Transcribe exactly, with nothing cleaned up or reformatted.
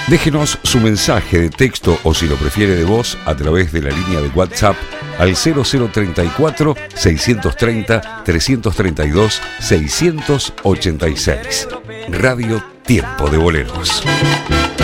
Déjenos su mensaje de texto o, si lo prefiere, de voz a través de la línea de WhatsApp al cero cero treinta y cuatro, seiscientos treinta, trescientos treinta y dos, seiscientos ochenta y seis. Radio Tiempo de Boleros.